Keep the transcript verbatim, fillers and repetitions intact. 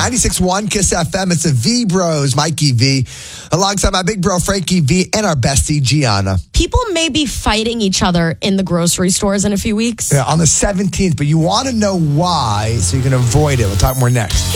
ninety-six point one Kiss F M. It's the V Bros, Mikey V, alongside my big bro, Frankie V, and our bestie, Gianna. People may be fighting each other in the grocery stores in a few weeks. Yeah, on the seventeenth, but you want to know why so you can avoid it. We'll talk more next.